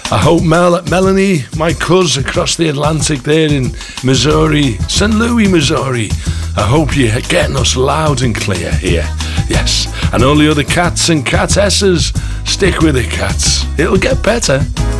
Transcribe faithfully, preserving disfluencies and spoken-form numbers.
I hope Mel- Melanie, my cuz across the Atlantic there in Missouri, Saint Louis, Missouri, I hope you're getting us loud and clear here. Yes, and all the other cats and catesses, stick with it, cats. It'll get better.